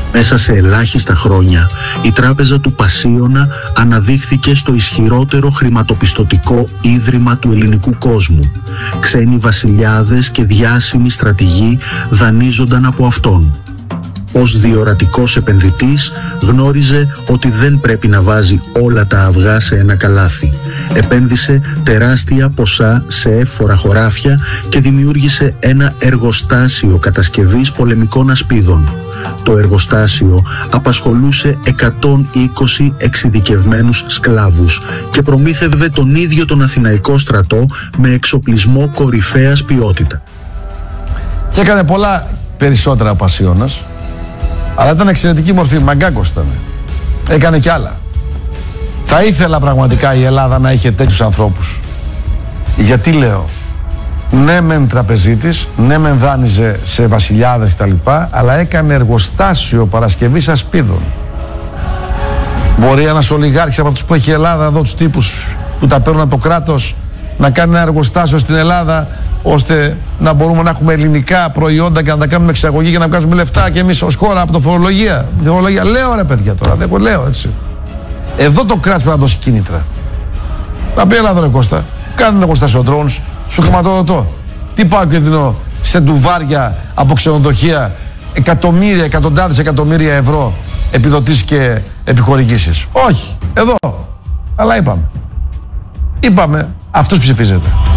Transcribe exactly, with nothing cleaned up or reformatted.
Μέσα σε ελάχιστα χρόνια, η τράπεζα του Πασίωνα αναδείχθηκε στο ισχυρότερο χρηματοπιστωτικό ίδρυμα του ελληνικού κόσμου. Ξένοι βασιλιάδες και διάσημοι στρατηγοί δανείζονταν από αυτόν. Ως διορατικός επενδυτής γνώριζε ότι δεν πρέπει να βάζει όλα τα αυγά σε ένα καλάθι. Επένδυσε τεράστια ποσά σε εύφορα χωράφια και δημιούργησε ένα εργοστάσιο κατασκευής πολεμικών ασπίδων. Το εργοστάσιο απασχολούσε εκατόν είκοσι εξειδικευμένους σκλάβους και προμήθευε τον ίδιο τον Αθηναϊκό στρατό με εξοπλισμό κορυφαίας ποιότητα. Και έκανε πολλά περισσότερα ο Πασίωνας, αλλά ήταν εξαιρετική μορφή, μαγκάκος ήταν. Έκανε κι άλλα. Θα ήθελα πραγματικά η Ελλάδα να είχε τέτοιους ανθρώπους. Γιατί λέω, ναι μεν τραπεζίτης, ναι μεν δάνειζε σε βασιλιάδες κτλ, αλλά έκανε εργοστάσιο παρασκευής ασπίδων. Μπορεί ένας ολιγάρχης από αυτούς που έχει η Ελλάδα εδώ, τους τύπους που τα παίρνουν από το κράτος, να κάνει ένα εργοστάσιο στην Ελλάδα, ώστε να μπορούμε να έχουμε ελληνικά προϊόντα και να τα κάνουμε εξαγωγή και να βγάζουμε λεφτά και εμείς ως χώρα από το φορολογία. Τη φορολογία. Λέω ρε παιδιά τώρα, δεν λέω έτσι. Εδώ το κράτος πρέπει να δώσει κίνητρα. Να πει Ελλάδα ρε Κώστα, κάνε ένα εργοστάσιο drones, σου χρηματοδοτώ. Τι πάω και δίνω σε ντουβάρια από ξενοδοχεία εκατομμύρια, εκατοντάδες εκατομμύρια ευρώ επιδοτήσεις και επιχορηγήσεις. Όχι, εδώ. Αλλά είπαμε. Είπαμε, αυτός ψηφίζεται.